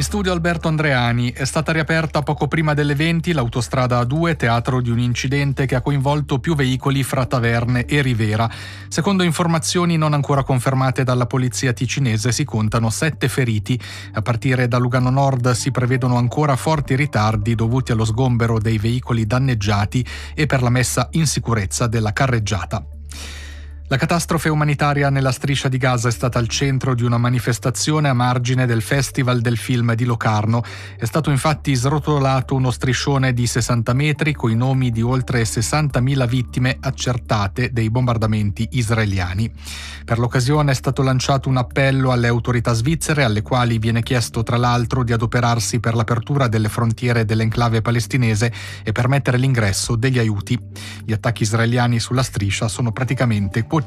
studio Alberto Andreani. È stata riaperta poco prima delle 20 l'autostrada A2, teatro di un incidente che ha coinvolto più veicoli fra Taverne e Rivera. Secondo informazioni non ancora confermate dalla polizia ticinese, si contano 7 feriti. A partire da Lugano Nord si prevedono ancora forti ritardi dovuti allo sgombero dei veicoli danneggiati e per la messa in sicurezza della carreggiata. La catastrofe umanitaria nella striscia di Gaza è stata al centro di una manifestazione a margine del Festival del Film di Locarno. È stato infatti srotolato uno striscione di 60 metri con i nomi di oltre 60.000 vittime accertate dei bombardamenti israeliani. Per l'occasione è stato lanciato un appello alle autorità svizzere, alle quali viene chiesto tra l'altro di adoperarsi per l'apertura delle frontiere dell'enclave palestinese e permettere l'ingresso degli aiuti. Gli attacchi israeliani sulla striscia sono praticamente quotidiani.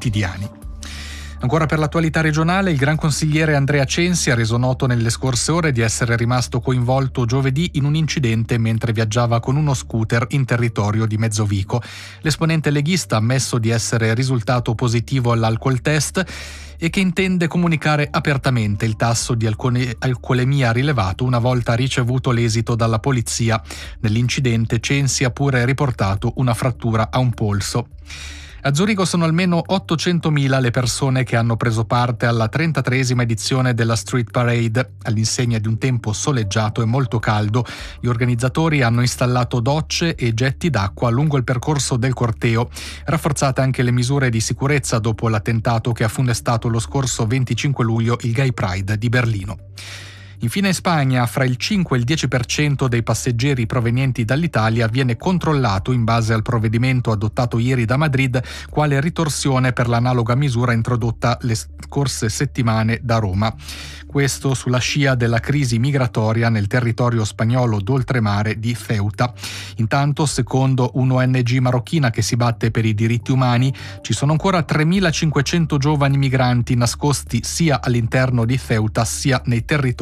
Ancora per l'attualità regionale, il Gran Consigliere Andrea Censi ha reso noto nelle scorse ore di essere rimasto coinvolto giovedì in un incidente mentre viaggiava con uno scooter in territorio di Mezzovico. L'esponente leghista ha ammesso di essere risultato positivo all'alcol test e che intende comunicare apertamente il tasso di alcolemia rilevato una volta ricevuto l'esito dalla polizia. Nell'incidente Censi ha pure riportato una frattura a un polso. A Zurigo sono almeno 800.000 le persone che hanno preso parte alla 33esima edizione della Street Parade. All'insegna di un tempo soleggiato e molto caldo, gli organizzatori hanno installato docce e getti d'acqua lungo il percorso del corteo, rafforzate anche le misure di sicurezza dopo l'attentato che ha funestato lo scorso 25 luglio il Gay Pride di Berlino. Infine in Spagna, fra il 5 e il 10% dei passeggeri provenienti dall'Italia viene controllato in base al provvedimento adottato ieri da Madrid quale ritorsione per l'analoga misura introdotta le scorse settimane da Roma. Questo sulla scia della crisi migratoria nel territorio spagnolo d'oltremare di Ceuta. Intanto, secondo un'ONG marocchina che si batte per i diritti umani, ci sono ancora 3.500 giovani migranti nascosti sia all'interno di Ceuta sia nei territori